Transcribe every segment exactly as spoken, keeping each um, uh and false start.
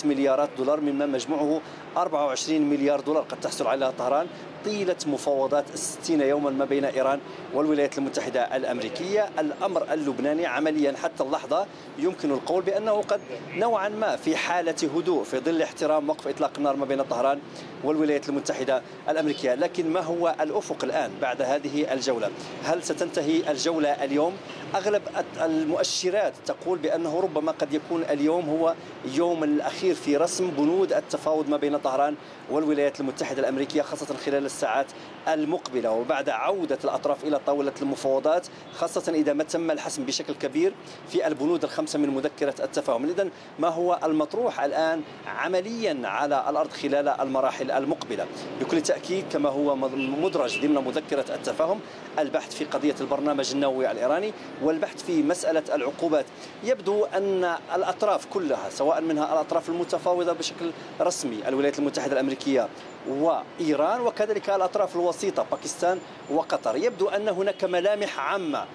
مليارات دولار مما مجموعه أربعة وعشرين مليار دولار قد تحصل عليها طهران طيلة مفاوضات ستين يوما ما بين إيران والولايات المتحدة الأمريكية. الأمر اللبناني عمليا حتى اللحظة يمكن القول بأنه قد نوعا ما في حالة هدوء في ظل احترام وقف إطلاق النار ما بين طهران والولايات المتحدة الأمريكية. لكن ما هو الأفق الآن بعد هذه الجولة؟ هل ستنتهي الجولة اليوم؟ أغلب المؤشرات تقول بأنه ربما قد يكون اليوم هو يوم الأخير في رسم بنود التفاوض ما بين طهران والولايات المتحدة الأمريكية، خاصة خلال الساعات المقبلة وبعد عودة الأطراف إلى طاولة المفاوضات، خاصة إذا ما تم الحسم بشكل كبير في البنود الخمسة من مذكرة التفاهم. إذن ما هو المطروح الآن عمليا على الأرض خلال المراحل المقبلة؟ بكل تأكيد كما هو مدرج ضمن مذكرة التفاهم البحث في قضية البرنامج النووي الإيراني والبحث في مسألة العقوبات. يبدو أن الأطراف كلها سواء منها الأطراف المتفاوضة بشكل رسمي الولايات المتحدة الأمريكية وإيران وكذلك الأطراف الوسيطة باكستان وقطر، يبدو أن هناك ملامح عامة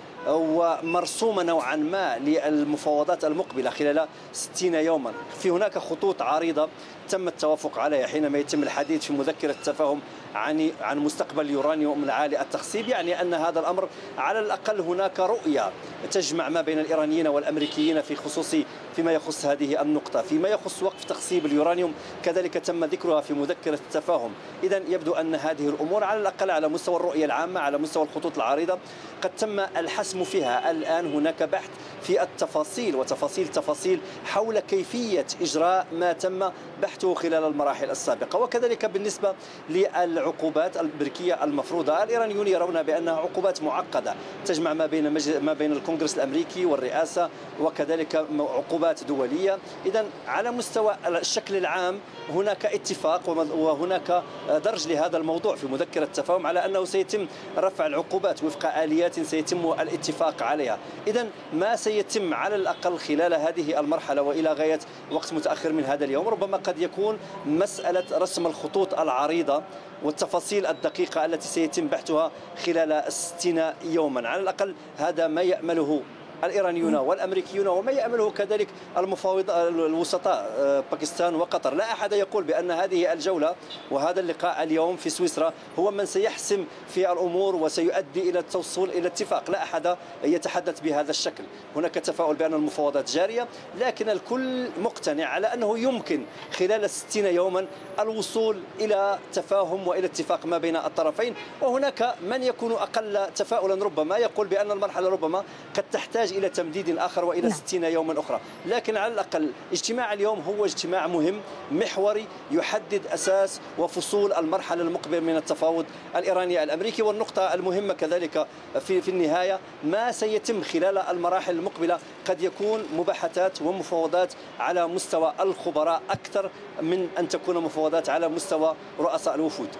ومرسومة نوعا ما للمفاوضات المقبلة خلال ستين يوما. في هناك خطوط عريضة تم التوافق عليها حينما يتم الحديث في مذكرة التفاهم عن عن مستقبل اليورانيوم العالي التخصيب، يعني أن هذا الأمر على الأقل هناك رؤية تجمع ما بين الإيرانيين والأمريكيين في خصوص فيما يخص هذه النقطة. فيما يخص وقف تخصيب اليورانيوم كذلك تم ذكرها في مذكرة التفاهم. إذن يبدو أن هذه الأمور على الأقل على مستوى الرؤية العامة على مستوى الخطوط العريضة قد تم الحسم فيها. الآن هناك بحث في التفاصيل وتفاصيل تفاصيل حول كيفية إجراء ما تم بحثه خلال المراحل السابقة. وكذلك بالنسبة للعقوبات الأمريكية المفروضة، الإيرانيون يرون بأنها عقوبات معقدة تجمع ما بين ما بين الكونغرس الأمريكي والرئاسة وكذلك عقوبات دولية. إذن على مستوى الشكل العام هناك اتفاق وهناك درج لهذا الموضوع في مذكرة التفاهم على أنه سيتم رفع العقوبات وفق آليات سيتم الاتفاق عليها. إذن ما سيتم على الأقل خلال هذه المرحلة وإلى غاية وقت متأخر من هذا اليوم ربما قد يكون مسألة رسم الخطوط العريضة والتفاصيل الدقيقة التي سيتم بحثها خلال ستين يوما. على الأقل هذا ما يأمله الإيرانيون والأمريكيون وما يأمله كذلك المفاوض الوسطاء باكستان وقطر. لا أحد يقول بأن هذه الجولة وهذا اللقاء اليوم في سويسرا هو من سيحسم في الأمور وسيؤدي إلى التوصل إلى اتفاق. لا أحد يتحدث بهذا الشكل. هناك تفاؤل بأن المفاوضات جارية، لكن الكل مقتنع على أنه يمكن خلال ستين يوما الوصول إلى تفاهم وإلى اتفاق ما بين الطرفين. وهناك من يكون أقل تفاؤلا ربما يقول بأن المرحلة ربما قد تحتاج إلى تمديد آخر وإلى ستين يوما أخرى. لكن على الأقل اجتماع اليوم هو اجتماع مهم محوري يحدد أساس وفصول المرحلة المقبلة من التفاوض الإيراني الأمريكي. والنقطة المهمة كذلك في في النهاية ما سيتم خلال المراحل المقبلة قد يكون مباحثات ومفاوضات على مستوى الخبراء أكثر من أن تكون مفاوضات على مستوى رؤساء الوفود.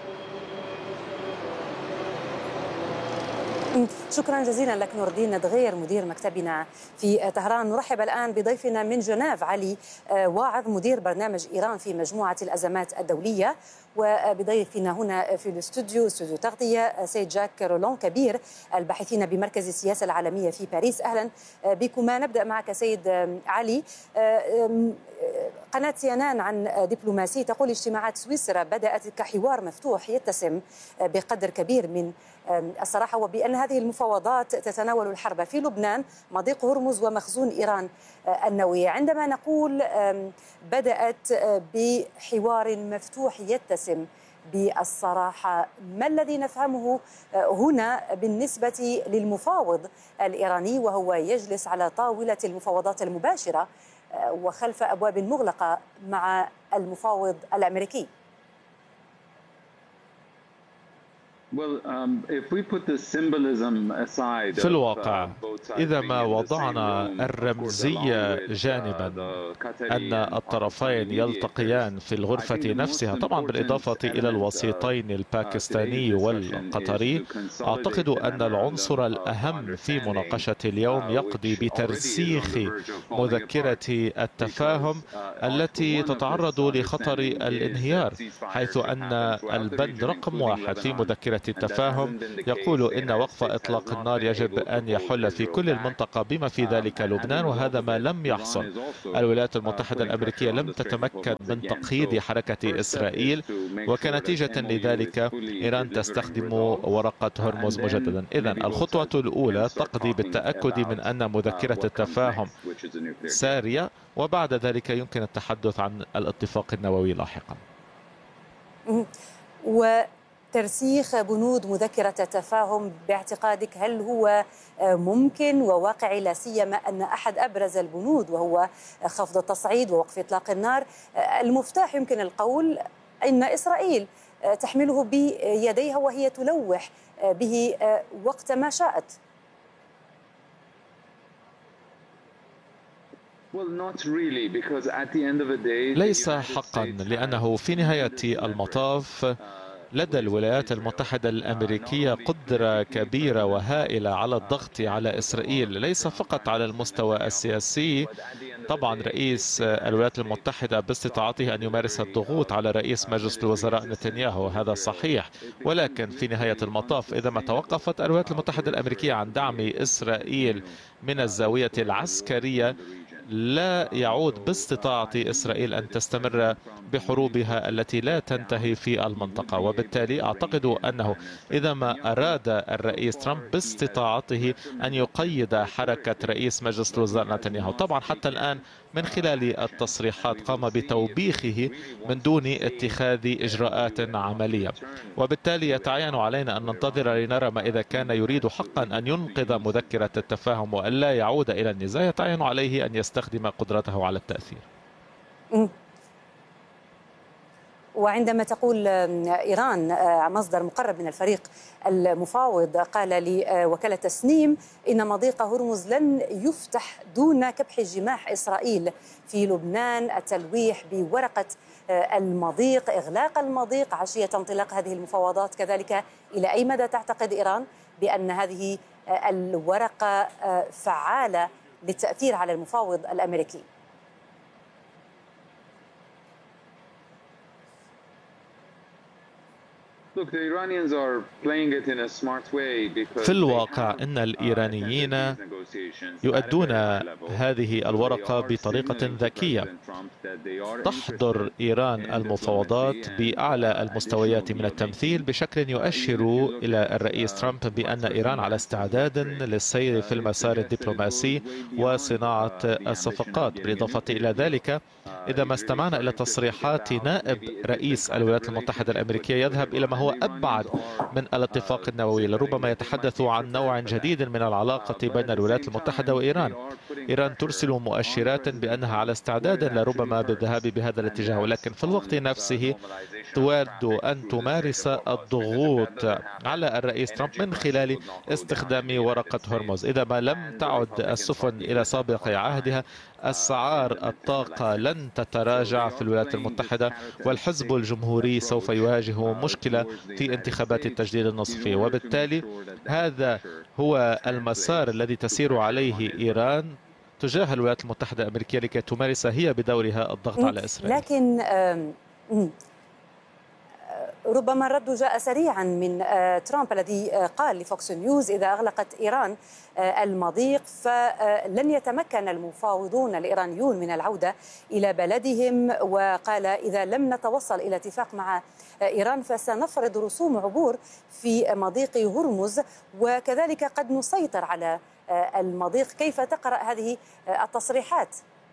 شكرا جزيلا لك نور الدين ندغير مدير مكتبنا في طهران. نرحب الآن بضيفنا من جنيف علي واعظ مدير برنامج إيران في مجموعة الأزمات الدولية، وبضيفنا هنا في الاستوديو استوديو تغطية سيد جاك رولون كبير الباحثين بمركز السياسة العالمية في باريس. أهلا بكما. نبدأ معك سيد علي. قناة سيانان عن دبلوماسي تقول اجتماعات سويسرا بدأت كحوار مفتوح يتسم بقدر كبير من الصراحة، وبأن هذه المفاوضات تتناول الحرب في لبنان مضيق هرمز ومخزون إيران النووي. عندما نقول بدأت بحوار مفتوح يتسم بالصراحة، ما الذي نفهمه هنا بالنسبة للمفاوض الإيراني وهو يجلس على طاولة المفاوضات المباشرة وخلف أبواب مغلقة مع المفاوض الأمريكي؟ في الواقع إذا ما وضعنا الرمزية جانبا أن الطرفين يلتقيان في الغرفة نفسها، طبعا بالإضافة إلى الوسيطين الباكستاني والقطري، أعتقد أن العنصر الأهم في مناقشة اليوم يقضي بترسيخ مذكرة التفاهم التي تتعرض لخطر الانهيار، حيث أن البند رقم واحد في مذكرة مذكرة التفاهم يقول إن وقف إطلاق النار يجب أن يحل في كل المنطقة بما في ذلك لبنان، وهذا ما لم يحصل. الولايات المتحدة الأمريكية لم تتمكن من تقييد حركة إسرائيل، وكنتيجة لذلك إيران تستخدم ورقة هرمز مجددا. إذن الخطوة الأولى تقضي بالتأكد من أن مذكرة التفاهم سارية، وبعد ذلك يمكن التحدث عن الاتفاق النووي لاحقا. وترسيخ بنود مذكرة التفاهم باعتقادك هل هو ممكن وواقعي، لا سيما أن أحد أبرز البنود وهو خفض التصعيد ووقف إطلاق النار المفتاح يمكن القول أن إسرائيل تحمله بيديها وهي تلوح به وقت ما شاءت؟ ليس حقا، لأنه في نهاية المطاف لدى الولايات المتحدة الأمريكية قدرة كبيرة وهائلة على الضغط على إسرائيل، ليس فقط على المستوى السياسي. طبعا رئيس الولايات المتحدة باستطاعته أن يمارس الضغوط على رئيس مجلس الوزراء نتنياهو، هذا صحيح، ولكن في نهاية المطاف إذا ما توقفت الولايات المتحدة الأمريكية عن دعم إسرائيل من الزاوية العسكرية، لا يعود باستطاعة إسرائيل أن تستمر بحروبها التي لا تنتهي في المنطقة. وبالتالي أعتقد أنه إذا ما أراد الرئيس ترامب باستطاعته أن يقيد حركة رئيس مجلس الوزراء نتنياهو، طبعا حتى الآن من خلال التصريحات قام بتوبيخه من دون اتخاذ إجراءات عملية، وبالتالي يتعين علينا أن ننتظر لنرى ما إذا كان يريد حقا أن ينقذ مذكرة التفاهم وألا يعود إلى النزاع، يتعين عليه أن يستخدم قدرته على التأثير. وعندما تقول إيران، مصدر مقرب من الفريق المفاوض قال لوكالة تسنيم إن مضيق هرمز لن يفتح دون كبح جماح إسرائيل في لبنان، التلويح بورقة المضيق، إغلاق المضيق عشية انطلاق هذه المفاوضات. كذلك إلى أي مدى تعتقد إيران بأن هذه الورقة فعالة للتأثير على المفاوض الأمريكي؟ في الواقع إن الإيرانيين يؤدون هذه الورقة بطريقة ذكية. تحضر إيران المفاوضات بأعلى المستويات من التمثيل بشكل يؤشر إلى الرئيس ترامب بأن إيران على استعداد للسير في المسار الدبلوماسي وصناعة الصفقات. بالإضافة إلى ذلك، إذا ما استمعنا إلى تصريحات نائب رئيس الولايات المتحدة الأمريكية يذهب إلى ما هو أبعد من الاتفاق النووي، لربما يتحدث عن نوع جديد من العلاقة بين الولايات المتحدة وإيران. إيران ترسل مؤشرات بأنها على استعداد لربما بالذهاب بهذا الاتجاه، ولكن في الوقت نفسه تود أن تمارس الضغوط على الرئيس ترامب من خلال استخدام ورقة هرمز. إذا ما لم تعد السفن إلى سابق عهدها، أسعار الطاقة لن تتراجع في الولايات المتحدة، والحزب الجمهوري سوف يواجه مشكلة في انتخابات التجديد النصفي، وبالتالي هذا هو المسار الذي تسير عليه إيران تجاه الولايات المتحدة الأمريكية لكي تمارس هي بدورها الضغط على إسرائيل. لكن ربما الرد جاء سريعا من ترامب الذي قال لفوكس نيوز إذا أغلقت إيران المضيق فلن يتمكن المفاوضون الإيرانيون من العودة إلى بلدهم، وقال إذا لم نتوصل إلى اتفاق مع إيران فسنفرض رسوم عبور في مضيق هرمز، وكذلك قد نسيطر على المضيق. كيف تقرأ هذه التصريحات؟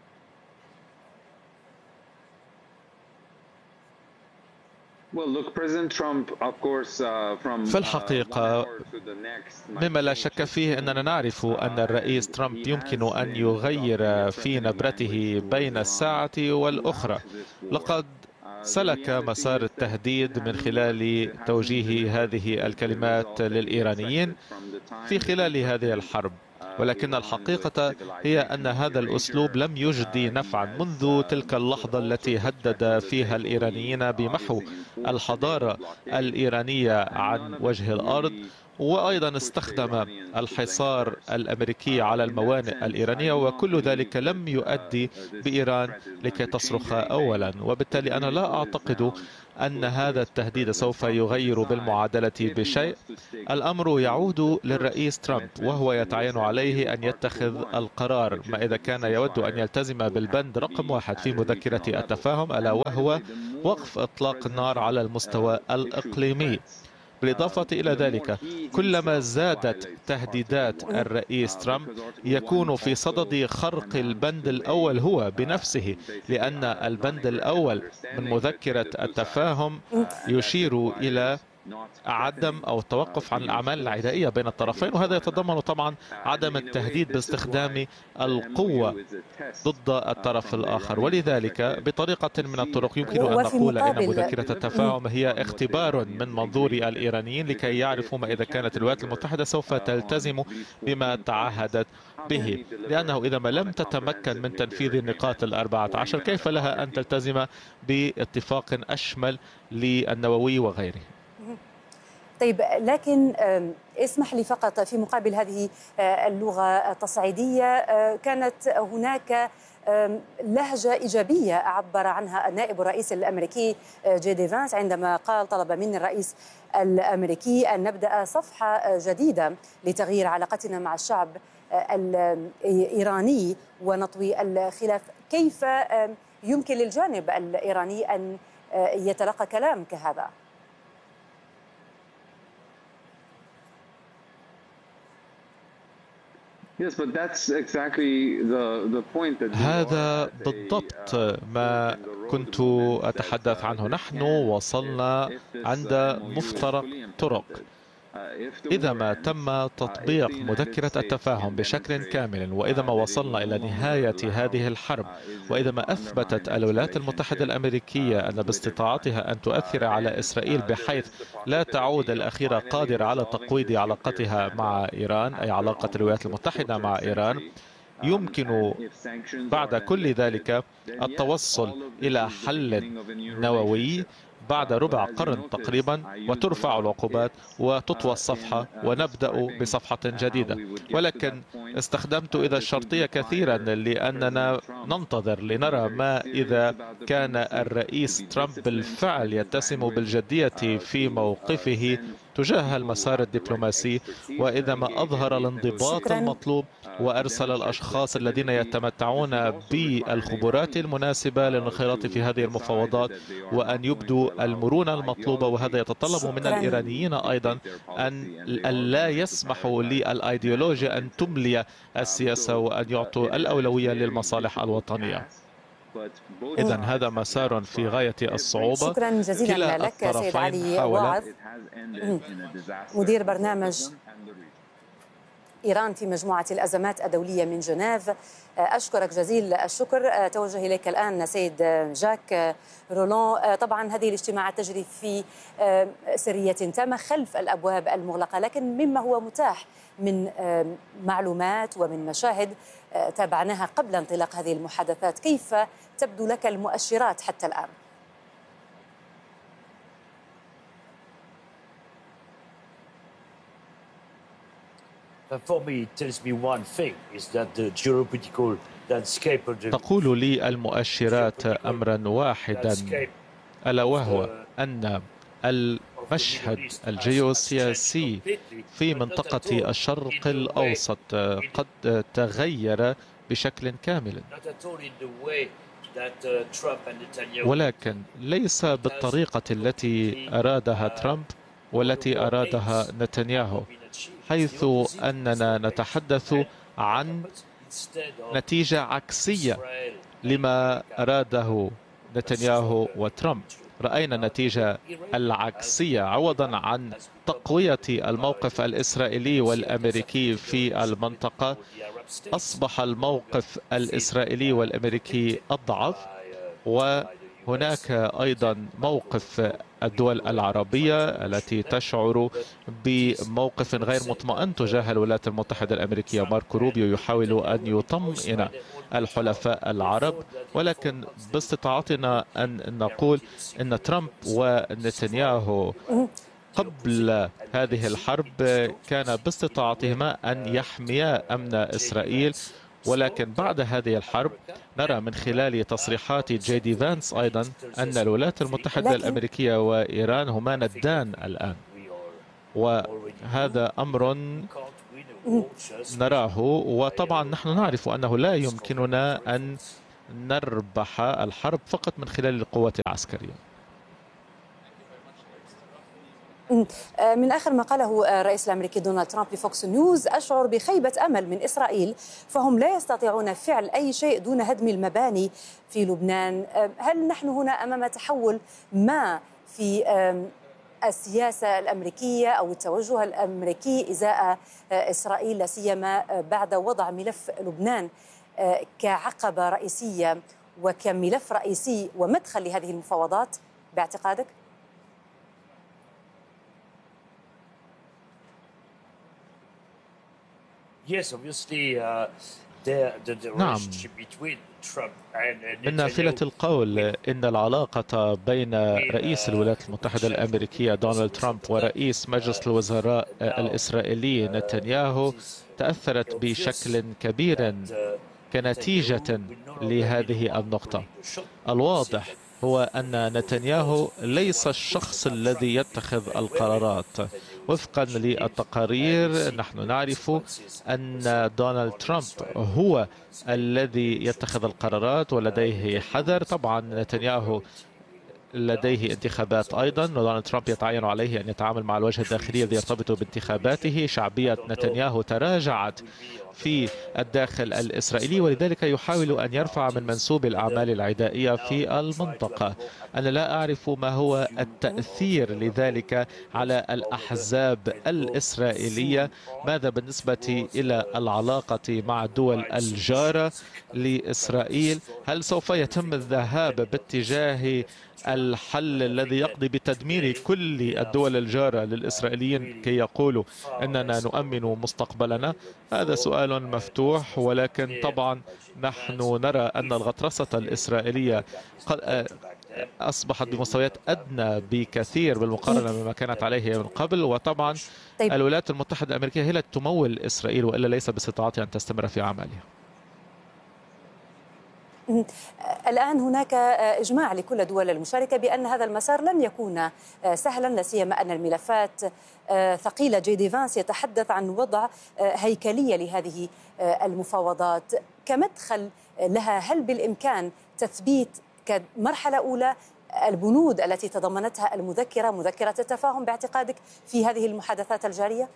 في الحقيقة مما لا شك فيه أننا نعرف أن الرئيس ترامب يمكن أن يغير في نبرته بين الساعة والأخرى. لقد سلك مسار التهديد من خلال توجيه هذه الكلمات للإيرانيين في خلال هذه الحرب، ولكن الحقيقة هي أن هذا الأسلوب لم يجدي نفعا منذ تلك اللحظة التي هدد فيها الإيرانيين بمحو الحضارة الإيرانية عن وجه الأرض، وأيضا استخدم الحصار الأمريكي على الموانئ الإيرانية، وكل ذلك لم يؤدي بإيران لكي تصرخ أولا. وبالتالي أنا لا أعتقد أن هذا التهديد سوف يغير بالمعادلة بشيء. الأمر يعود للرئيس ترامب، وهو يتعين عليه أن يتخذ القرار ما إذا كان يود أن يلتزم بالبند رقم واحد في مذكرة التفاهم، ألا وهو وقف إطلاق النار على المستوى الإقليمي. بالإضافة إلى ذلك، كلما زادت تهديدات الرئيس ترامب يكون في صدد خرق البند الأول هو بنفسه، لأن البند الأول من مذكرة التفاهم يشير إلى عدم أو التوقف عن الأعمال العدائية بين الطرفين، وهذا يتضمن طبعا عدم التهديد باستخدام القوة ضد الطرف الآخر. ولذلك بطريقة من الطرق يمكن أن نقول إن مذكرة التفاهم هي اختبار من منظور الإيرانيين لكي يعرفوا ما إذا كانت الولايات المتحدة سوف تلتزم بما تعهدت به، لأنه إذا ما لم تتمكن من تنفيذ النقاط الأربعة عشر كيف لها أن تلتزم باتفاق أشمل للنووي وغيره. طيب، لكن اسمح لي فقط في مقابل هذه اللغة التصعيدية، كانت هناك لهجة إيجابية عبر عنها النائب الرئيس الأمريكي جي دي فانس عندما قال طلب من الرئيس الأمريكي أن نبدأ صفحة جديدة لتغيير علاقتنا مع الشعب الإيراني ونطوي الخلاف. كيف يمكن للجانب الإيراني أن يتلقى كلام كهذا؟ هذا بالضبط ما كنت أتحدث عنه. نحن وصلنا عند مفترق طرق. إذا ما تم تطبيق مذكرة التفاهم بشكل كامل، وإذا ما وصلنا إلى نهاية هذه الحرب، وإذا ما أثبتت الولايات المتحدة الأمريكية أن باستطاعتها أن تؤثر على إسرائيل بحيث لا تعود الأخيرة قادرة على تقويض علاقتها مع إيران، أي علاقة الولايات المتحدة مع إيران، يمكن بعد كل ذلك التوصل إلى حل نووي بعد ربع قرن تقريبا، وترفع العقوبات وتطوى الصفحة ونبدأ بصفحة جديدة. ولكن استخدمت إذا الشرطية كثيرا لأننا ننتظر لنرى ما إذا كان الرئيس ترامب بالفعل يتسم بالجدية في موقفه تجاه المسار الدبلوماسي، وإذا ما أظهر الانضباط المطلوب وأرسل الأشخاص الذين يتمتعون بالخبرات المناسبة للانخراط في هذه المفاوضات وأن يبدوا المرونة المطلوبة. وهذا يتطلب من الإيرانيين أيضا أن لا يسمحوا للأيديولوجيا أن تملي السياسة وأن يعطوا الأولوية للمصالح الوطنية. إذن هذا مسار في غاية الصعوبة. شكرا جزيلا لك سيد علي واعظ، مدير برنامج إيران في مجموعة الأزمات الدولية من جنيف. أشكرك جزيل الشكر. توجه إليك الآن سيد جاك رولون. طبعا هذه الاجتماعات تجري في سرية تامة خلف الأبواب المغلقة، لكن مما هو متاح من معلومات ومن مشاهد تابعناها قبل انطلاق هذه المحادثات، كيف تبدو لك المؤشرات حتى الآن؟ تقول لي المؤشرات أمرا واحدا، ألا وهو أن المشهد الجيوسياسي في منطقة الشرق الأوسط قد تغير بشكل كامل، ولكن ليس بالطريقة التي أرادها ترامب والتي أرادها نتنياهو، حيث أننا نتحدث عن نتيجة عكسية لما أراده نتنياهو وترامب. رأينا النتيجة العكسية، عوضا عن تقوية الموقف الإسرائيلي والأمريكي في المنطقة أصبح الموقف الإسرائيلي والأمريكي أضعف، وهناك أيضا موقف الدول العربية التي تشعر بموقف غير مطمئن تجاه الولايات المتحدة الأمريكية. ماركو روبيو يحاول أن يطمئن الحلفاء العرب، ولكن باستطاعتنا أن نقول أن ترامب ونتنياهو قبل هذه الحرب كان باستطاعتهما أن يحميا أمن إسرائيل، ولكن بعد هذه الحرب نرى من خلال تصريحات جي دي فانس أيضا أن الولايات المتحدة الأمريكية وإيران هما ندان الآن، وهذا أمر نراه. وطبعا نحن نعرف أنه لا يمكننا أن نربح الحرب فقط من خلال القوات العسكرية. من آخر ما قاله الرئيس الأمريكي دونالد ترامب لفوكس نيوز: أشعر بخيبة أمل من إسرائيل، فهم لا يستطيعون فعل أي شيء دون هدم المباني في لبنان. هل نحن هنا أمام تحول ما في السياسة الأمريكية أو التوجه الأمريكي إزاء إسرائيل، لا سيما بعد وضع ملف لبنان كعقبة رئيسية وكملف رئيسي ومدخل لهذه المفاوضات باعتقادك؟ نعم، من نافلة القول إن العلاقة بين رئيس الولايات المتحدة الأمريكية دونالد ترامب ورئيس مجلس الوزراء الإسرائيلي نتنياهو تأثرت بشكل كبير كنتيجة لهذه النقطة. الواضح هو أن نتنياهو ليس الشخص الذي يتخذ القرارات. وفقا للتقارير نحن نعرف أن دونالد ترامب هو الذي يتخذ القرارات ولديه حذر. طبعا نتنياهو لديه انتخابات أيضا، ودونالد ترامب يتعين عليه أن يتعامل مع الوجه الداخلي الذي يرتبط بانتخاباته. شعبية نتنياهو تراجعت في الداخل الإسرائيلي، ولذلك يحاول أن يرفع من منسوب الأعمال العدائية في المنطقة. أنا لا أعرف ما هو التأثير لذلك على الأحزاب الإسرائيلية. ماذا بالنسبة إلى العلاقة مع الدول الجارة لإسرائيل؟ هل سوف يتم الذهاب باتجاه الحل الذي يقضي بتدمير كل الدول الجارة للإسرائيليين كي يقولوا أننا نؤمن مستقبلنا؟ هذا سؤال مفتوح، ولكن طبعا نحن نرى أن الغطرسة الإسرائيلية أصبحت بمستويات أدنى بكثير بالمقارنة بما كانت عليه من قبل. وطبعا طيب. الولايات المتحدة الأمريكية هي التي تمول إسرائيل، وإلا ليس باستطاعتها أن تستمر في أعمالها. الآن هناك إجماع لكل الدول المشاركة بأن هذا المسار لن يكون سهلا، لا سيما أن الملفات ثقيلة. جي دي فانس يتحدث عن وضع هيكلية لهذه المفاوضات كمدخل لها. هل بالإمكان تثبيت كمرحلة أولى البنود التي تضمنتها المذكرة، مذكرة التفاهم باعتقادك، في هذه المحادثات الجارية؟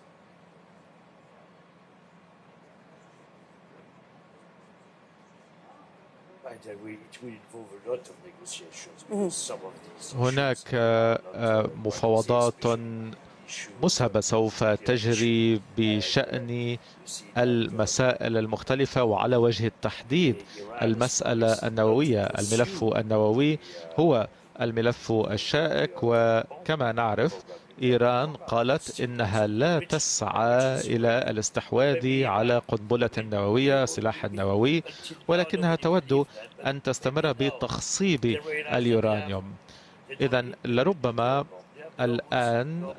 هناك مفاوضات مسهبة سوف تجري بشأن المسائل المختلفة، وعلى وجه التحديد المسألة النووية. الملف النووي هو الملف الشائك، وكما نعرف إيران قالت إنها لا تسعى إلى الاستحواذ على قنبلة نووية، سلاح نووي، ولكنها تود أن تستمر بتخصيب اليورانيوم. إذن لربما الآن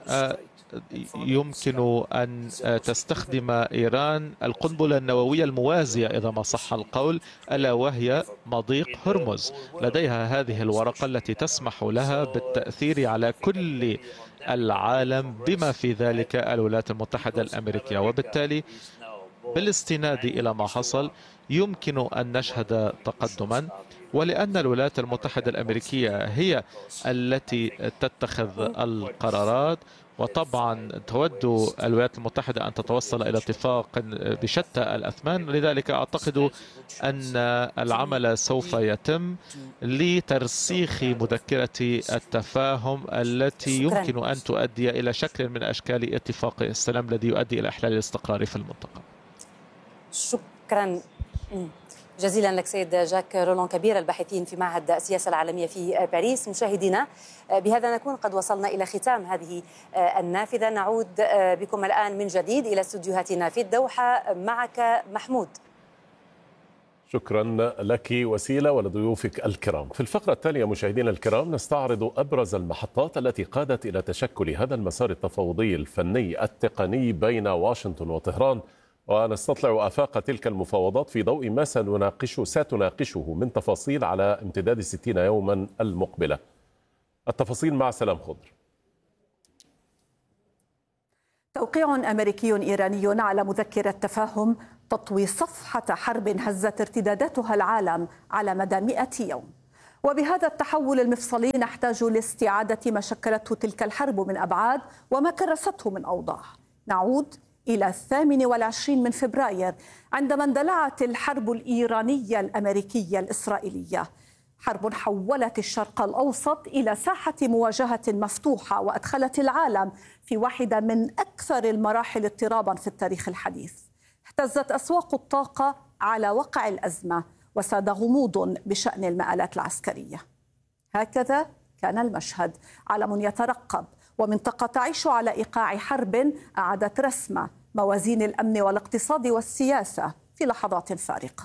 يمكن أن تستخدم إيران القنبلة النووية الموازية إذا ما صح القول، ألا وهي مضيق هرمز. لديها هذه الورقة التي تسمح لها بالتأثير على كل العالم بما في ذلك الولايات المتحدة الأمريكية، وبالتالي بالاستناد إلى ما حصل يمكن أن نشهد تقدما. ولأن الولايات المتحدة الأمريكية هي التي تتخذ القرارات، وطبعا تود الولايات المتحدة أن تتوصل إلى اتفاق بشتى الأثمان، لذلك أعتقد أن العمل سوف يتم لترسيخ مذكرة التفاهم التي يمكن أن تؤدي إلى شكل من أشكال اتفاق السلام الذي يؤدي إلى إحلال الاستقرار في المنطقة. شكرا جزيلا لك سيد جاك رولان، كبير الباحثين في معهد السياسة العالمية في باريس. مشاهدينا، بهذا نكون قد وصلنا إلى ختام هذه النافذة. نعود بكم الآن من جديد إلى استوديوهاتنا في الدوحة. معك محمود. شكرا لك وسيلة ولضيوفك الكرام. في الفقرة التالية مشاهدينا الكرام نستعرض أبرز المحطات التي قادت إلى تشكل هذا المسار التفاوضي الفني التقني بين واشنطن وطهران، ونستطلع آفاق تلك المفاوضات في ضوء ما سنناقشه ستناقشه من تفاصيل على امتداد ستين يوما المقبلة. التفاصيل مع سلام خضر. توقيع أمريكي إيراني على مذكرة تفاهم تطوي صفحة حرب هزت ارتداداتها العالم على مدى مئة يوم. وبهذا التحول المفصلي نحتاج لاستعادة ما شكلته تلك الحرب من أبعاد وما كرسته من أوضاع. نعود إلى الثامن والعشرين من فبراير عندما اندلعت الحرب الإيرانية الأمريكية الإسرائيلية، حرب حولت الشرق الأوسط إلى ساحة مواجهة مفتوحة وأدخلت العالم في واحدة من أكثر المراحل اضطرابا في التاريخ الحديث. اهتزت أسواق الطاقة على وقع الأزمة وساد غموض بشأن المآلات العسكرية. هكذا كان المشهد، عالم يترقب ومنطقة تعيش على إيقاع حرب أعادت رسم موازين الأمن والاقتصاد والسياسة في لحظات فارقة.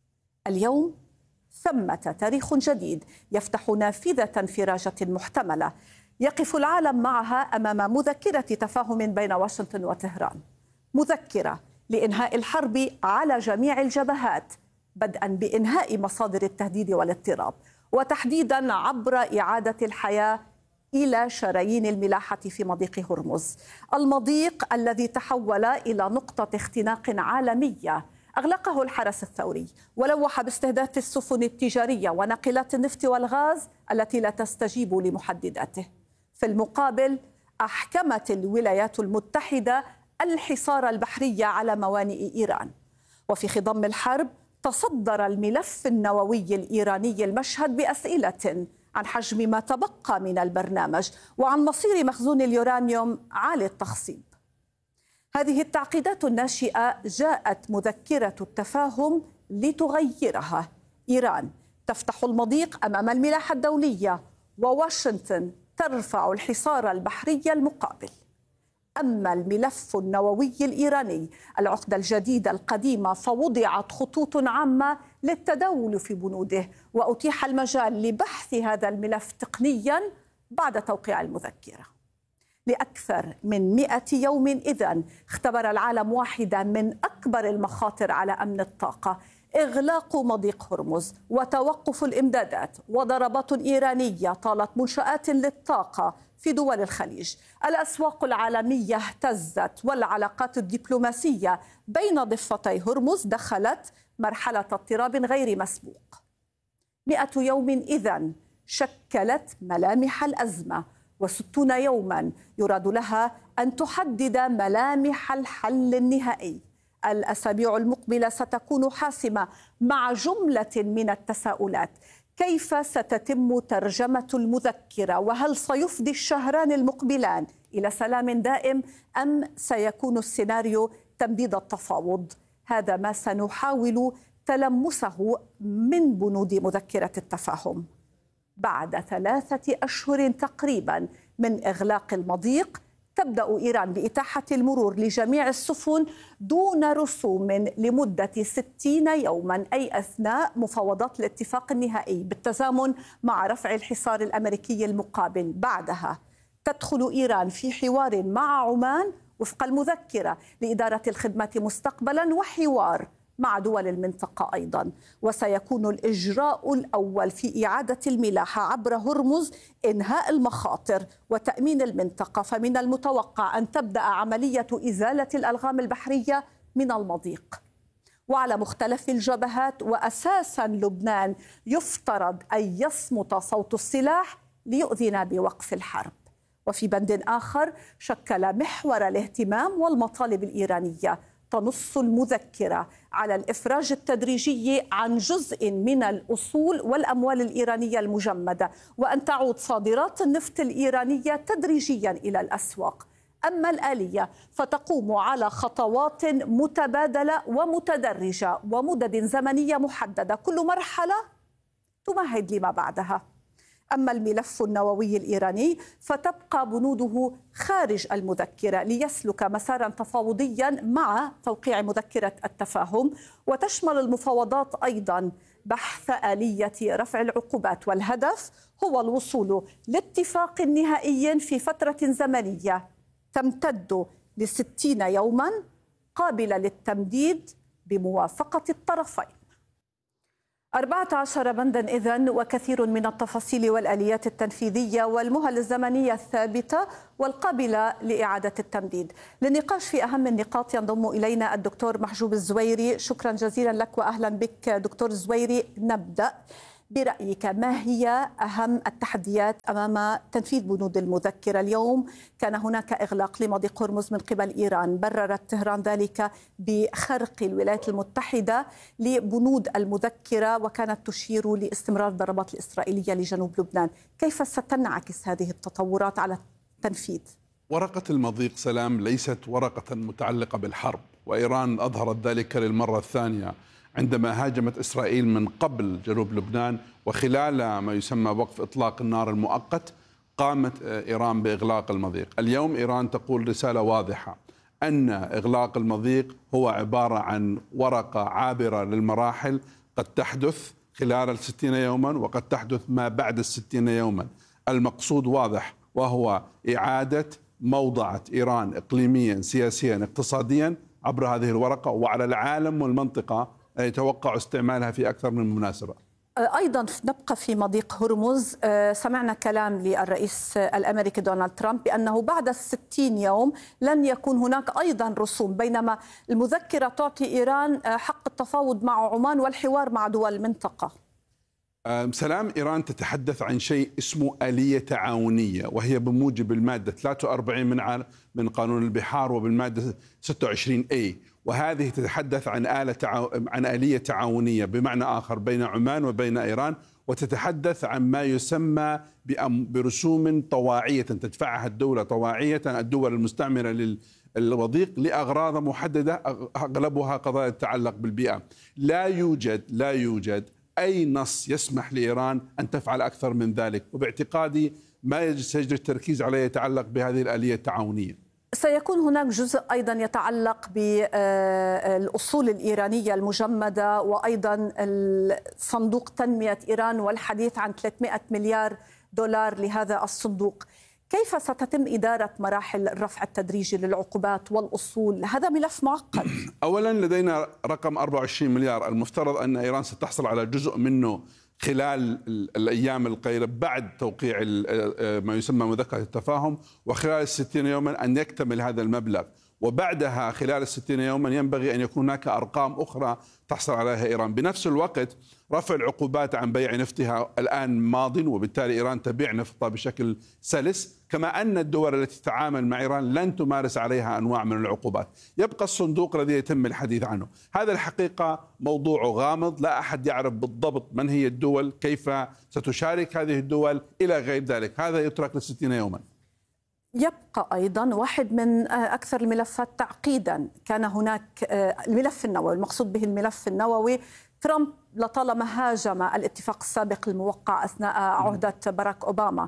اليوم ثمة تاريخ جديد يفتح نافذة انفراجة محتملة يقف العالم معها أمام مذكرة تفاهم بين واشنطن وطهران، مذكرة لإنهاء الحرب على جميع الجبهات، بدءا بإنهاء مصادر التهديد والاضطراب، وتحديدا عبر إعادة الحياة إلى شرايين الملاحة في مضيق هرمز، المضيق الذي تحول إلى نقطة اختناق عالمية أغلقه الحرس الثوري ولوح باستهداف السفن التجارية وناقلات النفط والغاز التي لا تستجيب لمحدداته. في المقابل أحكمت الولايات المتحدة الحصار البحري على موانئ إيران. وفي خضم الحرب تصدر الملف النووي الإيراني المشهد بأسئلة عن حجم ما تبقى من البرنامج وعن مصير مخزون اليورانيوم عالي التخصيب. هذه التعقيدات الناشئة جاءت مذكرة التفاهم لتغيرها. إيران تفتح المضيق أمام الملاحة الدولية وواشنطن ترفع الحصار البحري المقابل. أما الملف النووي الإيراني العقدة الجديدة القديمة فوضعت خطوط عامة للتداول في بنوده وأتيح المجال لبحث هذا الملف تقنيا بعد توقيع المذكرة. لأكثر من مئة يوم إذن اختبر العالم واحدة من أكبر المخاطر على أمن الطاقة، إغلاق مضيق هرمز وتوقف الإمدادات وضربات إيرانية طالت منشآت للطاقة في دول الخليج. الأسواق العالمية اهتزت والعلاقات الدبلوماسية بين ضفتي هرمز دخلت مرحلة اضطراب غير مسبوق. مئة يوم إذن شكلت ملامح الأزمة، وستون يوما يراد لها أن تحدد ملامح الحل النهائي. الأسابيع المقبلة ستكون حاسمة مع جملة من التساؤلات. كيف ستتم ترجمة المذكرة؟ وهل سيفضي الشهران المقبلان إلى سلام دائم أم سيكون السيناريو تمديد التفاوض؟ هذا ما سنحاول تلمسه من بنود مذكرة التفاهم. بعد ثلاثة أشهر تقريبا من إغلاق المضيق تبدأ إيران بإتاحة المرور لجميع السفن دون رسوم لمدة ستين يوما، أي أثناء مفاوضات الاتفاق النهائي بالتزامن مع رفع الحصار الأمريكي المقابل. بعدها تدخل إيران في حوار مع عمان وفق المذكرة لإدارة الخدمات مستقبلا وحوار مع دول المنطقة أيضا. وسيكون الإجراء الأول في إعادة الملاحة عبر هرمز إنهاء المخاطر وتأمين المنطقة، فمن المتوقع أن تبدأ عملية إزالة الألغام البحرية من المضيق. وعلى مختلف الجبهات وأساسا لبنان يفترض أن يصمت صوت السلاح ليؤذن بوقف الحرب. وفي بند آخر شكل محور الاهتمام والمطالب الإيرانية تنص المذكرة على الإفراج التدريجي عن جزء من الأصول والأموال الإيرانية المجمدة، وأن تعود صادرات النفط الإيرانية تدريجيا إلى الأسواق. أما الآلية فتقوم على خطوات متبادلة ومتدرجة ومدد زمنية محددة، كل مرحلة تمهد لما بعدها. أما الملف النووي الإيراني فتبقى بنوده خارج المذكرة ليسلك مسارا تفاوضيا مع توقيع مذكرة التفاهم، وتشمل المفاوضات أيضا بحث آلية رفع العقوبات، والهدف هو الوصول لاتفاق نهائي في فترة زمنية تمتد لستين يوما قابلة للتمديد بموافقة الطرفين. أربعة عشر بندا إذن، وكثير من التفاصيل والآليات التنفيذية والمهل الزمنية الثابتة والقابلة لإعادة التمديد. للنقاش في أهم النقاط ينضم إلينا الدكتور محجوب الزويري. شكرا جزيلا لك وأهلا بك دكتور الزويري. نبدأ برأيك، ما هي أهم التحديات أمام تنفيذ بنود المذكرة؟ اليوم كان هناك إغلاق لمضيق هرمز من قبل إيران، بررت طهران ذلك بخرق الولايات المتحدة لبنود المذكرة وكانت تشير لاستمرار الضربات الإسرائيلية لجنوب لبنان. كيف ستنعكس هذه التطورات على التنفيذ؟ ورقة المضيق سلام ليست ورقة متعلقة بالحرب، وإيران أظهرت ذلك للمرة الثانية عندما هاجمت إسرائيل من قبل جنوب لبنان، وخلال ما يسمى وقف إطلاق النار المؤقت قامت إيران بإغلاق المضيق. اليوم إيران تقول رسالة واضحة أن إغلاق المضيق هو عبارة عن ورقة عابرة للمراحل، قد تحدث خلال الستين يوما وقد تحدث ما بعد الستين يوما. المقصود واضح، وهو إعادة موضعة إيران إقليميا سياسيا اقتصاديا عبر هذه الورقة، وعلى العالم والمنطقة يتوقع استعمالها في أكثر من مناسبة. أيضا نبقى في مضيق هرمز. سمعنا كلام للرئيس الأمريكي دونالد ترامب بأنه بعد الستين يوم لن يكون هناك أيضا رسوم، بينما المذكرة تعطي إيران حق التفاوض مع عمان والحوار مع دول المنطقة. سلام، إيران تتحدث عن شيء اسمه آلية تعاونية، وهي بموجب المادة ثلاثة وأربعين من من قانون البحار وبالمادة ستة وعشرين أي، وهذه تتحدث عن آلة تعاو... عن آلية تعاونية بمعنى آخر بين عمان وبين إيران، وتتحدث عن ما يسمى بأم... برسوم طواعية تدفعها الدولة طواعية، الدول المستعمرة للوضيق لأغراض محددة، أغلبها قضايا تتعلق بالبيئة. لا يوجد لا يوجد أي نص يسمح لإيران أن تفعل أكثر من ذلك، وباعتقادي ما سيجري التركيز عليه يتعلق بهذه الآلية التعاونية. سيكون هناك جزء أيضا يتعلق بالأصول الإيرانية المجمدة، وأيضا صندوق تنمية إيران والحديث عن ثلاثمئة مليار دولار لهذا الصندوق. كيف ستتم إدارة مراحل الرفع التدريجي للعقوبات والأصول؟ هذا ملف معقد. أولا لدينا رقم أربعة وعشرين مليار، المفترض أن إيران ستحصل على جزء منه خلال الأيام القليلة بعد توقيع ما يسمى مذكرة التفاهم، وخلال الستين يوما أن يكتمل هذا المبلغ، وبعدها خلال الستين يوما ينبغي أن يكون هناك أرقام أخرى تحصل عليها إيران. بنفس الوقت رفع العقوبات عن بيع نفتها الآن ماض، وبالتالي إيران تبيع نفطها بشكل سلس، كما أن الدول التي تتعامل مع إيران لن تمارس عليها أنواع من العقوبات. يبقى الصندوق الذي يتم الحديث عنه، هذا الحقيقة موضوع غامض، لا أحد يعرف بالضبط من هي الدول، كيف ستشارك هذه الدول إلى غير ذلك، هذا يترك لستين يوما. يبقى أيضا واحد من أكثر الملفات تعقيدا، كان هناك الملف النووي، المقصود به الملف النووي. ترامب لطالما هاجم الاتفاق السابق الموقع أثناء عهدة باراك أوباما.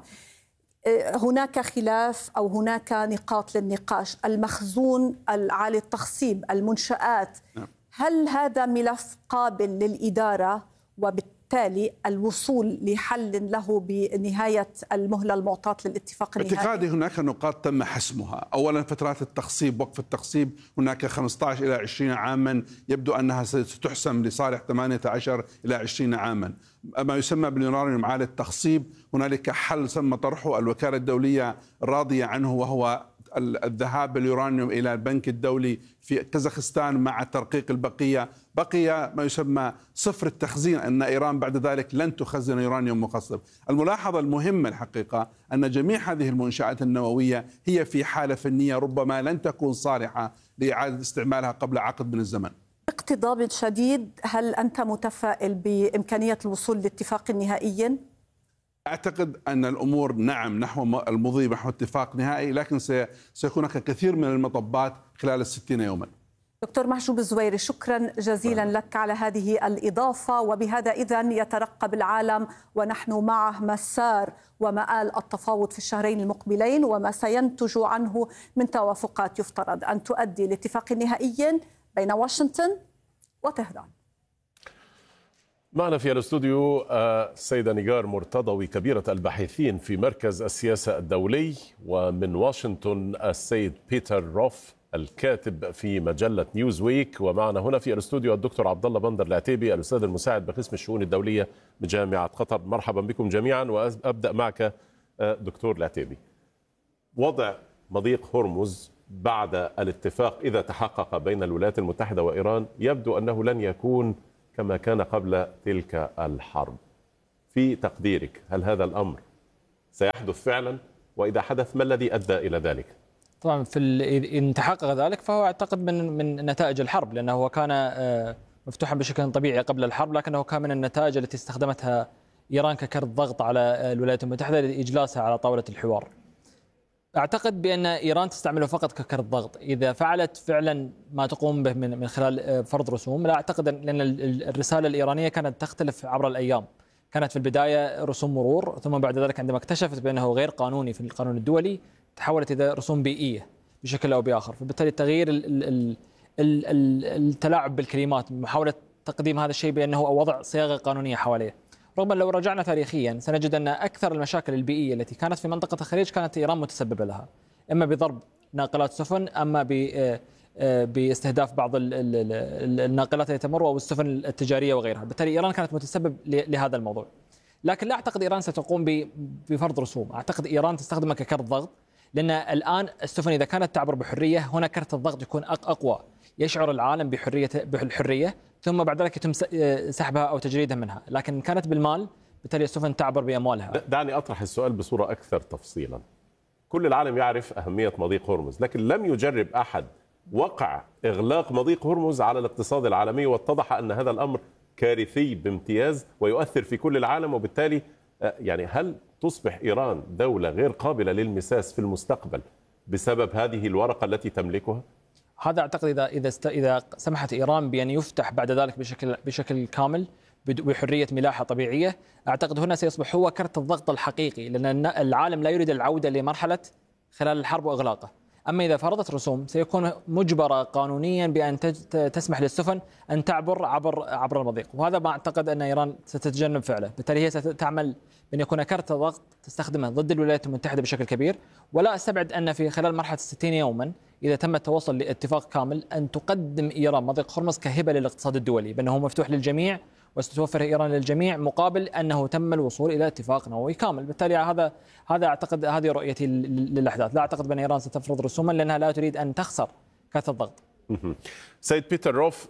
هناك خلاف أو هناك نقاط للنقاش، المخزون العالي التخصيب، المنشآت، هل هذا ملف قابل للإدارة وبالتالي الوصول لحل له بنهاية المهلة المعطاة للاتفاق النهائي؟ باعتقادي هناك نقاط تم حسمها. أولا فترات التخصيب، وقف التخصيب هناك خمسة عشر إلى عشرين عاما، يبدو أنها ستحسم لصالح ثمانية عشر إلى عشرين عاما. ما يسمى باليورانيوم عالي التخصيب هنالك حل تم طرحه، الوكالة الدولية راضية عنه، وهو الذهاب باليورانيوم إلى البنك الدولي في كازاخستان مع ترقيق البقية. بقي ما يسمى صفر التخزين، أن إيران بعد ذلك لن تخزن يورانيوم مخصب. الملاحظة المهمة الحقيقة أن جميع هذه المنشآت النووية هي في حالة فنية ربما لن تكون صالحة لإعادة استعمالها قبل عقد من الزمن. باقتضاب شديد، هل أنت متفائل بإمكانية الوصول لاتفاق نهائي؟ أعتقد أن الأمور نعم نحو المضي نحو اتفاق نهائي، لكن سيكون هناك كثير من المطبات خلال الستين يوما. دكتور محجوب الزويري، شكرا جزيلا لك على هذه الإضافة. وبهذا إذن يترقب العالم ونحن معه مسار ومآل التفاوض في الشهرين المقبلين وما سينتج عنه من توافقات يفترض أن تؤدي لاتفاق نهائي بين واشنطن وطهران. معنا في الاستوديو السيدة نيجار مرتضوي كبيرة الباحثين في مركز السياسة الدولي، ومن واشنطن السيد بيتر روف الكاتب في مجلة نيوزويك، ومعنا هنا في الاستوديو الدكتور عبد الله بندر العتيبي الأستاذ المساعد بقسم الشؤون الدولية بجامعة قطر. مرحبا بكم جميعا، وأبدأ معك دكتور العتيبي. وضع مضيق هرمز بعد الاتفاق إذا تحقق بين الولايات المتحدة وإيران يبدو أنه لن يكون كما كان قبل تلك الحرب. في تقديرك هل هذا الأمر سيحدث فعلا؟ وإذا حدث ما الذي أدى إلى ذلك؟ طبعا في إن تحقق ذلك فهو أعتقد من من نتائج الحرب، لأنه هو كان مفتوحا بشكل طبيعي قبل الحرب، لكنه كان من النتائج التي استخدمتها إيران ككرت ضغط على الولايات المتحدة لإجلاسها على طاولة الحوار. أعتقد بأن إيران تستعمله فقط ككرت ضغط. إذا فعلت فعلا ما تقوم به من من خلال فرض رسوم، لا أعتقد لأن الرسالة الإيرانية كانت تختلف عبر الأيام. كانت في البداية رسوم مرور، ثم بعد ذلك عندما اكتشفت بأنه غير قانوني في القانون الدولي تحولت إلى رسوم بيئية بشكل أو بآخر. فبالتالي تغيير التلاعب بالكلمات، محاولة تقديم هذا الشيء بأنه وضع صياغة قانونية حواليه. رغم لو رجعنا تاريخيا سنجد أن أكثر المشاكل البيئية التي كانت في منطقة الخليج كانت إيران متسببة لها، إما بضرب ناقلات سفن، أما باستهداف بعض الناقلات التي تمر أو السفن التجارية وغيرها. بالتالي إيران كانت متسبب لهذا الموضوع. لكن لا أعتقد إيران ستقوم بفرض رسوم، أعتقد إيران تستخدمها ككرت ضغط، لأن الآن السفن إذا كانت تعبر بحرية هنا كرت الضغط يكون أقوى، يشعر العالم بحرية بالحرية، ثم بعد ذلك يتم سحبها أو تجريدها منها. لكن كانت بالمال، بالتالي السفن تعبر بأموالها. دعني أطرح السؤال بصورة أكثر تفصيلا. كل العالم يعرف أهمية مضيق هرمز، لكن لم يجرب أحد وقع إغلاق مضيق هرمز على الاقتصاد العالمي، واتضح أن هذا الأمر كارثي بامتياز ويؤثر في كل العالم. وبالتالي يعني هل تصبح إيران دولة غير قابلة للمساس في المستقبل بسبب هذه الورقة التي تملكها؟ هذا أعتقد إذا إذا إذا سمحت إيران بأن يفتح بعد ذلك بشكل بشكل كامل بحرية ملاحة طبيعية، أعتقد هنا سيصبح هو كرت الضغط الحقيقي، لأن العالم لا يريد العودة لمرحلة خلال الحرب وإغلاقه. أما إذا فرضت رسوم سيكون مجبرة قانونيا بأن تسمح للسفن أن تعبر عبر عبر المضيق، وهذا ما أعتقد أن إيران ستتجنب فعله. بالتالي هي ستعمل بأن يكون كرت ضغط تستخدمه ضد الولايات المتحدة بشكل كبير. ولا أستبعد أن في خلال مرحلة ستين يوما إذا تم التوصل لاتفاق كامل أن تقدم إيران مضيق هرمز كهبة للاقتصاد الدولي، بأنه مفتوح للجميع وستوفر إيران للجميع مقابل أنه تم الوصول إلى اتفاق نووي كامل. بالتالي هذا هذا أعتقد هذه رؤيتي للأحداث. لا أعتقد بأن إيران ستفرض رسوما لأنها لا تريد أن تخسر كرت الضغط. سيد بيتر روف،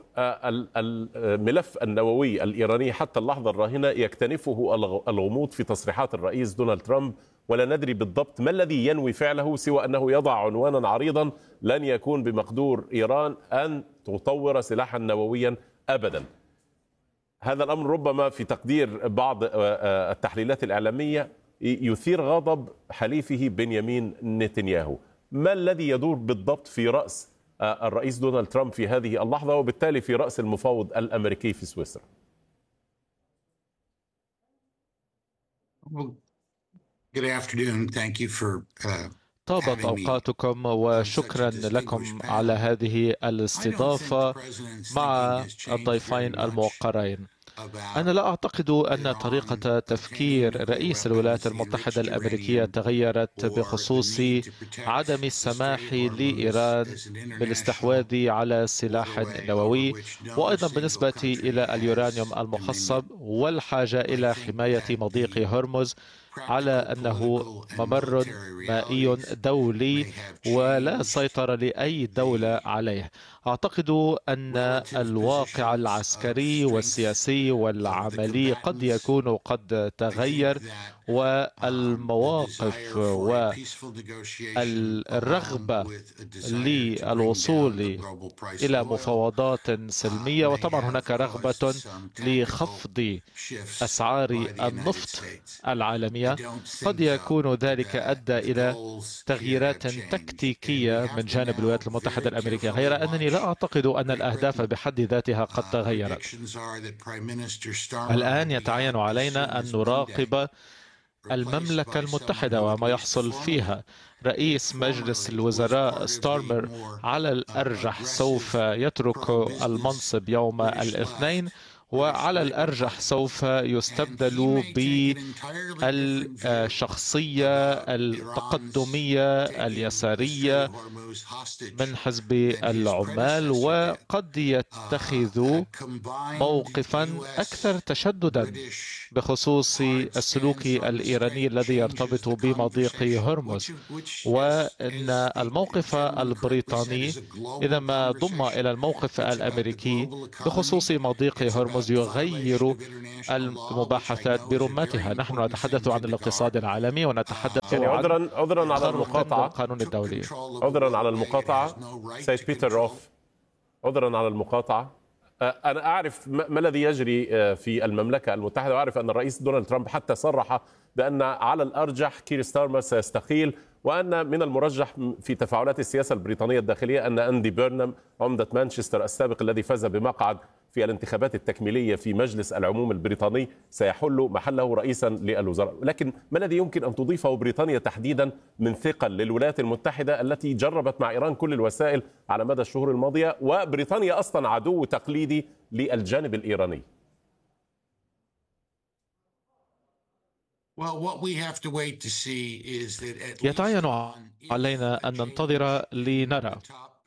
الملف النووي الإيراني حتى اللحظة الراهنة يكتنفه الغموض في تصريحات الرئيس دونالد ترامب، ولا ندري بالضبط ما الذي ينوي فعله سوى أنه يضع عنوانا عريضا: لن يكون بمقدور إيران أن تطور سلاحا نوويا أبدا. هذا الأمر ربما في تقدير بعض التحليلات الإعلامية يثير غضب حليفه بنيامين نتنياهو. ما الذي يدور بالضبط في رأس الرئيس دونالد ترامب في هذه اللحظة، وبالتالي في رأس المفاوض الأمريكي في سويسرا؟ طابت أوقاتكم وشكرا لكم على هذه الاستضافة مع الضيفين الموقرين. أنا لا أعتقد أن طريقة تفكير رئيس الولايات المتحدة الأمريكية تغيرت بخصوص عدم السماح لإيران بالاستحواذ على سلاح نووي، وأيضا بالنسبة إلى اليورانيوم المخصب والحاجة إلى حماية مضيق هرمز على أنه ممر مائي دولي ولا سيطرة لأي دولة عليه. أعتقد أن الواقع العسكري والسياسي والعملي قد يكون قد تغير، والمواقف والرغبة للوصول إلى مفاوضات سلمية. وطبعا هناك رغبة لخفض أسعار النفط العالمية. قد يكون ذلك أدى إلى تغييرات تكتيكية من جانب الولايات المتحدة الأمريكية، غير أنني لا أعتقد أن الأهداف بحد ذاتها قد تغيرت. الآن يتعين علينا أن نراقب المملكة المتحدة وما يحصل فيها. رئيس مجلس الوزراء ستارمر على الأرجح سوف يترك المنصب يوم الاثنين، وعلى الأرجح سوف يستبدل بالشخصية التقدمية اليسارية من حزب العمال، وقد يتخذ موقفا أكثر تشددا بخصوص السلوك الإيراني الذي يرتبط بمضيق هرمز. وأن الموقف البريطاني إذا ما ضم إلى الموقف الأمريكي بخصوص مضيق هرمز يغير المباحثات برمتها. نحن نتحدث عن الاقتصاد العالمي ونتحدث يعني عن عذرا عذرا على المقاطعة القانون الدولي. عذرا على المقاطعة سيد بيتر روث، عذرا على المقاطعة. أنا أعرف ما الذي يجري في المملكة المتحدة، وأعرف أن الرئيس دونالد ترامب حتى صرح بأن على الأرجح كير ستارمر سيستقيل، وأن من المرجح في تفاعلات السياسة البريطانية الداخلية أن أندي بيرنام عمدة مانشستر السابق الذي فاز بمقعد في الانتخابات التكميلية في مجلس العموم البريطاني سيحل محله رئيسا للوزراء. لكن ما الذي يمكن أن تضيفه بريطانيا تحديدا من ثقل للولايات المتحدة التي جربت مع إيران كل الوسائل على مدى الشهور الماضية، وبريطانيا أصلا عدو تقليدي للجانب الإيراني؟ يتعين علينا أن ننتظر لنرى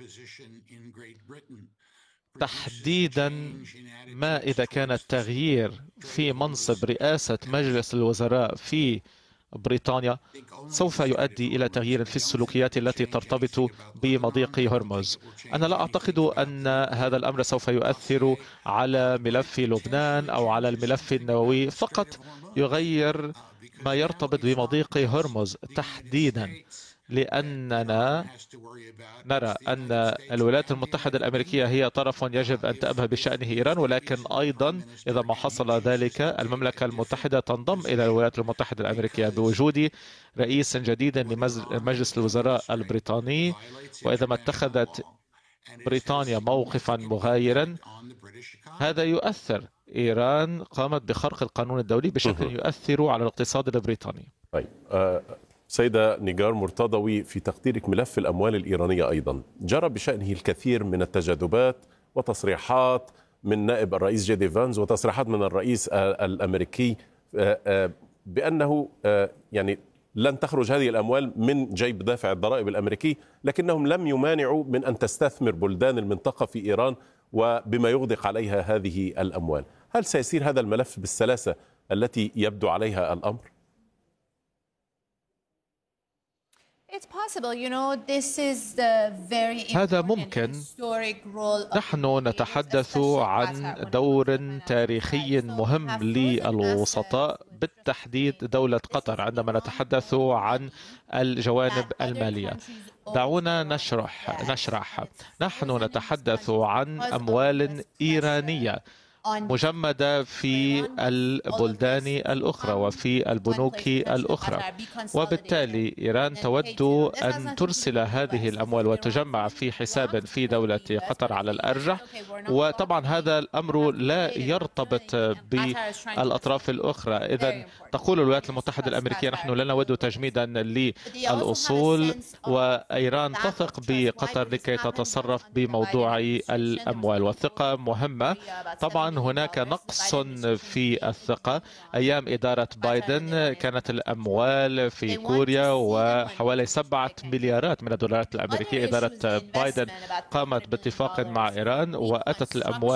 تحديدا ما إذا كان التغيير في منصب رئاسة مجلس الوزراء في بريطانيا سوف يؤدي إلى تغيير في السلوكيات التي ترتبط بمضيق هرمز. أنا لا أعتقد أن هذا الأمر سوف يؤثر على ملف لبنان أو على الملف النووي، فقط يغير ما يرتبط بمضيق هرمز تحديدا، لأننا نرى أن الولايات المتحدة الأمريكية هي طرف يجب أن تأبه بشأنه إيران، ولكن أيضا إذا ما حصل ذلك المملكة المتحدة تنضم إلى الولايات المتحدة الأمريكية بوجود رئيس جديد لمجلس الوزراء البريطاني. وإذا ما اتخذت بريطانيا موقفا مغايرا هذا يؤثر. إيران قامت بخرق القانون الدولي بشكل يؤثر على الاقتصاد البريطاني. طيب أه سيدة نيجار مرتضوي، في تقديرك ملف الأموال الإيرانية أيضا جرى بشأنه الكثير من التجاذبات وتصريحات من نائب الرئيس جي دي فانز وتصريحات من الرئيس الأمريكي بأنه يعني لن تخرج هذه الأموال من جيب دافع الضرائب الأمريكي، لكنهم لم يمانعوا من أن تستثمر بلدان المنطقة في إيران وبما يغدق عليها هذه الأموال. هل سيسير هذا الملف بالسلاسة التي يبدو عليها الأمر؟ هذا ممكن. نحن نتحدث عن دور تاريخي مهم للوسطاء، بالتحديد دولة قطر، عندما نتحدث عن الجوانب المالية. دعونا نشرح نشرح نحن نتحدث عن أموال إيرانية مجمدة في البلدان الأخرى وفي البنوك الأخرى، وبالتالي إيران تود أن ترسل هذه الأموال وتجمع في حساب في دولة قطر على الأرجح. وطبعا هذا الأمر لا يرتبط بالأطراف الأخرى. إذن تقول الولايات المتحدة الأمريكية نحن لا نود تجميدا للأصول، وإيران تثق بقطر لكي تتصرف بموضوع الأموال، والثقة مهمة. طبعا هناك نقص في الثقة. أيام إدارة بايدن كانت الأموال في كوريا وحوالي سبعة مليارات من الدولارات الأمريكية. إدارة بايدن قامت باتفاق مع إيران وأتت الأموال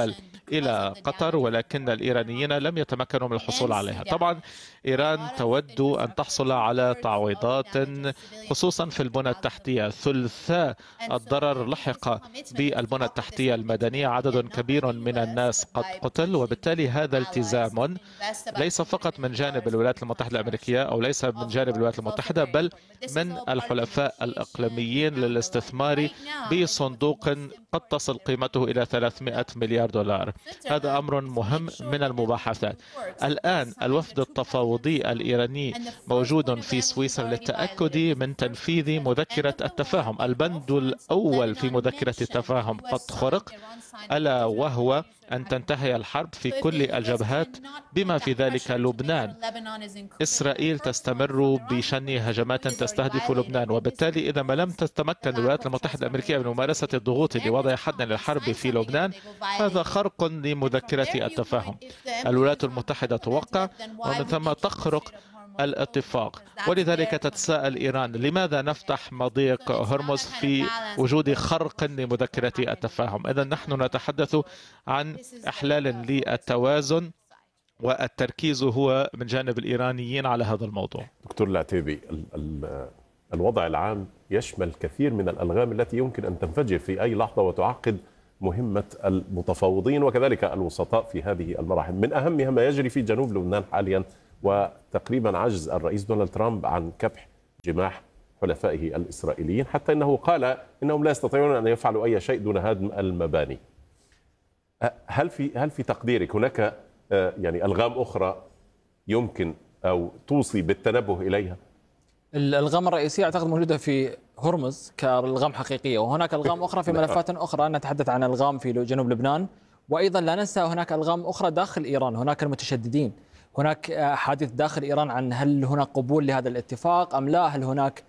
إلى قطر، ولكن الإيرانيين لم يتمكنوا من الحصول عليها. طبعا إيران تود أن تحصل على تعويضات خصوصا في البنى التحتية. ثلثاء الضرر لحق بالبنى التحتية المدنية، عدد كبير من الناس قد قتل، وبالتالي هذا التزام ليس فقط من جانب الولايات المتحدة الأمريكية أو ليس من جانب الولايات المتحدة، بل من الحلفاء الإقليميين للاستثمار بصندوق قد تصل قيمته إلى ثلاثمائة مليار دولار. هذا أمر مهم من المباحثات. الآن الوفد التفاوضي الإيراني موجود في سويسرا للتأكد من تنفيذ مذكرة التفاهم. البند الأول في مذكرة التفاهم قد خرق، ألا وهو أن تنتهي الحرب في كل الجبهات بما في ذلك لبنان. إسرائيل تستمر بشن هجمات تستهدف لبنان، وبالتالي إذا ما لم تتمكن الولايات المتحدة الأمريكية من ممارسة الضغوط لوضع حد للحرب في لبنان، هذا خرق لمذكرة التفاهم. الولايات المتحدة توقع ومن ثم تخرق الاتفاق، ولذلك تتساءل إيران لماذا نفتح مضيق هرمز في وجود خرق لمذكرة التفاهم. إذن نحن نتحدث عن إحلال للتوازن، والتركيز هو من جانب الإيرانيين على هذا الموضوع. دكتور العتيبي، الوضع العام يشمل كثير من الألغام التي يمكن أن تنفجر في أي لحظة وتعقد مهمة المتفاوضين وكذلك الوسطاء في هذه المراحل. من أهمها ما يجري في جنوب لبنان حاليا، وتقريبا عجز الرئيس دونالد ترامب عن كبح جماح حلفائه الإسرائيليين، حتى أنه قال إنهم لا يستطيعون أن يفعلوا أي شيء دون هدم المباني. هل في هل في تقديرك هناك يعني ألغام أخرى يمكن أو توصي بالتنبه إليها؟ الألغام الرئيسية أعتقد موجودة في هرمز كألغام حقيقية، وهناك ألغام أخرى في ملفات أخرى. نتحدث عن ألغام في جنوب لبنان، وأيضا لا ننسى هناك ألغام أخرى داخل إيران. هناك المتشددين، هناك حديث داخل إيران عن هل هناك قبول لهذا الاتفاق أم لا، هل هناك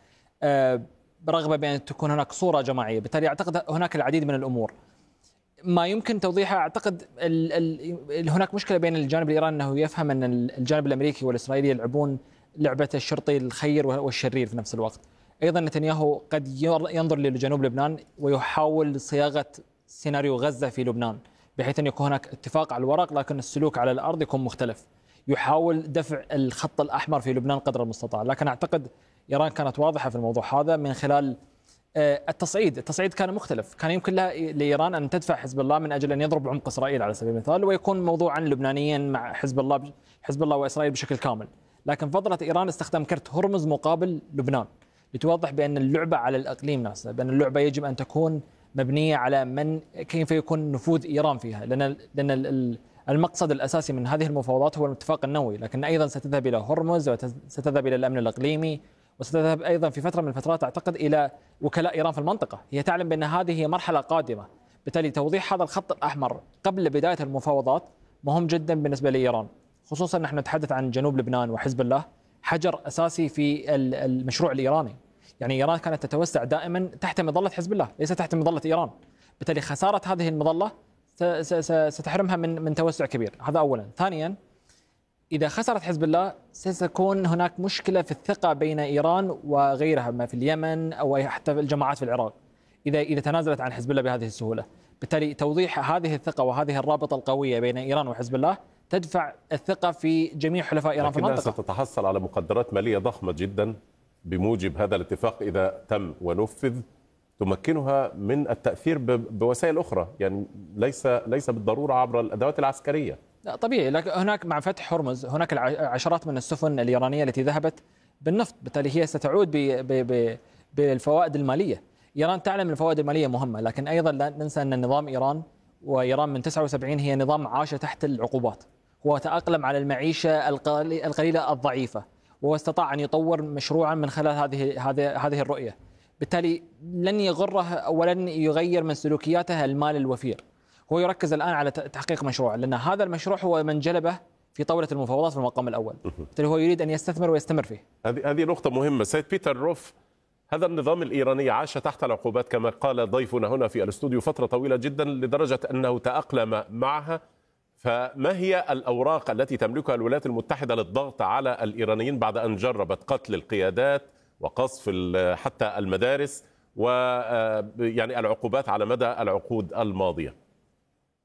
رغبة بأن تكون هناك صورة جماعية. بالتالي أعتقد هناك العديد من الأمور ما يمكن توضيحها. أعتقد ال ال هناك مشكلة بين الجانب الإيراني أنه يفهم أن الجانب الأمريكي والإسرائيلي يلعبون لعبة الشرطي الخير والشرير في نفس الوقت. أيضا نتنياهو قد ينظر لجنوب لبنان ويحاول صياغة سيناريو غزة في لبنان، بحيث أن يكون هناك اتفاق على الورق لكن السلوك على الأرض يكون مختلف. يحاول دفع الخط الأحمر في لبنان قدر المستطاع، لكن أعتقد إيران كانت واضحة في الموضوع هذا من خلال التصعيد. التصعيد كان مختلف، كان يمكن لإيران أن تدفع حزب الله من أجل أن يضرب عمق إسرائيل على سبيل المثال، ويكون موضوعا لبنانيا مع حزب الله حزب الله وإسرائيل بشكل كامل. لكن فضلت إيران استخدام كرت هرمز مقابل لبنان لتوضح بأن اللعبة على الإقليم نفسه، بأن اللعبة يجب أن تكون مبنية على من كيف يكون نفوذ إيران فيها، لأن لأن المقصد الأساسي من هذه المفاوضات هو الاتفاق النووي، لكن أيضا ستذهب إلى هرمز وستذهب إلى الأمن الإقليمي، وستذهب أيضا في فترة من الفترات أعتقد إلى وكلاء إيران في المنطقة. هي تعلم بأن هذه هي مرحلة قادمة، بالتالي توضيح هذا الخط الأحمر قبل بداية المفاوضات مهم جدا بالنسبة لإيران، خصوصا نحن نتحدث عن جنوب لبنان وحزب الله، حجر أساسي في المشروع الإيراني. يعني إيران كانت تتوسع دائما تحت مظلة حزب الله ليس تحت مظلة إيران، بالتالي خسارة هذه المظلة ستحرمها من من توسع كبير. هذا أولا. ثانيا، إذا خسرت حزب الله ستكون هناك مشكلة في الثقة بين إيران وغيرها ما في اليمن أو حتى الجماعات في العراق إذا إذا تنازلت عن حزب الله بهذه السهولة. بالتالي توضيح هذه الثقة وهذه الرابطة القوية بين إيران وحزب الله تدفع الثقة في جميع حلفاء إيران في المنطقة. لكنها ستتحصل على مقدرات مالية ضخمة جدا بموجب هذا الاتفاق إذا تم ونفذ، تمكنها من التأثير بوسائل أخرى، يعني ليس ليس بالضرورة عبر الأدوات العسكرية. لا طبيعي، لكن هناك مع فتح هرمز هناك عشرات من السفن الإيرانية التي ذهبت بالنفط، بالتالي هي ستعود بالفوائد المالية. إيران تعلم الفوائد المالية مهمة، لكن أيضا لا ننسى أن نظام إيران وإيران من تسعة وسبعين هي نظام عاش تحت العقوبات، هو تأقلم على المعيشة القليلة الضعيفة، واستطاع أن يطور مشروعا من خلال هذه هذه هذه الرؤية. بالتالي لن يغره ولن يغير من سلوكياته المال الوفير، هو يركز الآن على تحقيق مشروع، لأن هذا المشروع هو من جلبه في طاولة المفاوضات في المقام الأول، بالتالي هو يريد أن يستثمر ويستمر فيه. هذه هذه نقطة مهمة. سيد بيتر روف، هذا النظام الإيراني عاش تحت العقوبات كما قال ضيفنا هنا في الاستوديو فترة طويلة جدا لدرجة أنه تأقلم معها، فما هي الأوراق التي تملكها الولايات المتحدة للضغط على الإيرانيين بعد أن جربت قتل القيادات وقصف حتى المدارس ويعني العقوبات على مدى العقود الماضية؟